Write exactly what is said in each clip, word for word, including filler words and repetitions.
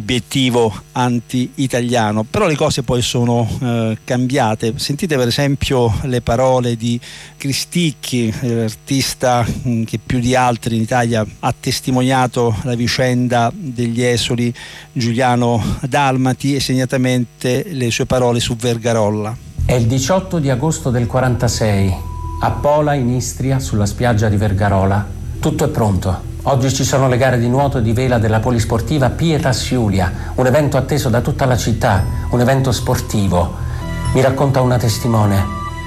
obiettivo anti-italiano, però le cose poi sono eh, cambiate. Sentite per esempio le parole di Cristicchi, l'artista mh, che più di altri in Italia ha testimoniato la vicenda degli esuli giuliano-dalmati, e segnatamente le sue parole su Vergarolla. È il diciotto di agosto del quarantasei, a Pola in Istria, sulla spiaggia di Vergarola. Tutto è pronto. Oggi ci sono le gare di nuoto e di vela della polisportiva Pietas Julia, un evento atteso da tutta la città, un evento sportivo. Mi racconta una testimone.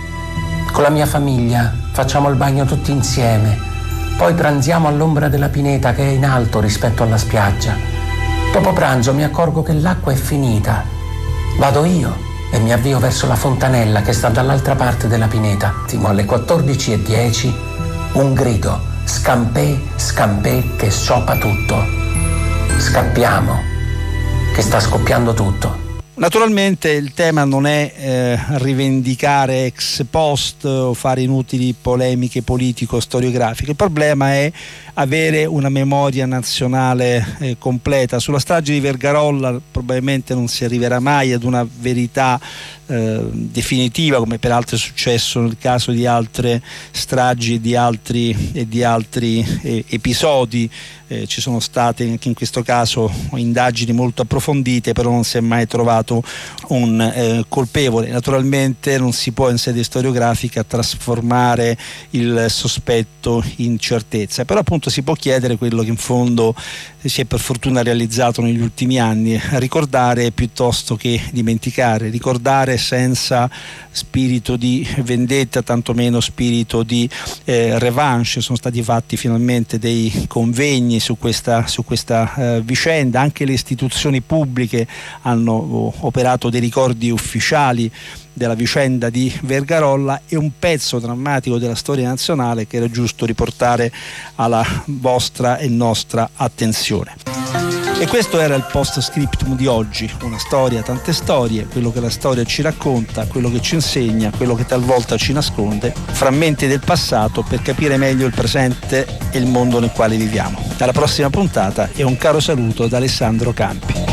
Con la mia famiglia facciamo il bagno tutti insieme, poi pranziamo all'ombra della pineta che è in alto rispetto alla spiaggia. Dopo pranzo mi accorgo che l'acqua è finita. Vado io e mi avvio verso la fontanella che sta dall'altra parte della pineta. Alle quattordici e dieci un grido: scampè, scampè che scioppa tutto. Scappiamo, che sta scoppiando tutto. Naturalmente il tema non è eh, rivendicare ex post o fare inutili polemiche politico-storiografiche. Il problema è avere una memoria nazionale eh, completa. Sulla strage di Vergarolla probabilmente non si arriverà mai ad una verità eh, definitiva, come peraltro è successo nel caso di altre stragi e di altri, e di altri eh, episodi. Eh, ci sono state anche in questo caso indagini molto approfondite, però non si è mai trovato un eh, colpevole. Naturalmente non si può in sede storiografica trasformare il sospetto in certezza, però appunto si può chiedere quello che in fondo si è per fortuna realizzato negli ultimi anni: ricordare piuttosto che dimenticare, ricordare senza spirito di vendetta, tantomeno spirito di eh, revanche. Sono stati fatti finalmente dei convegni su questa, su questa eh, vicenda, anche le istituzioni pubbliche hanno oh, operato dei ricordi ufficiali della vicenda di Vergarolla. È un pezzo drammatico della storia nazionale che era giusto riportare alla vostra e nostra attenzione. E questo era il post scriptum di oggi: una storia, tante storie, quello che la storia ci racconta, quello che ci insegna, quello che talvolta ci nasconde, frammenti del passato per capire meglio il presente e il mondo nel quale viviamo. Alla prossima puntata e un caro saluto da Alessandro Campi.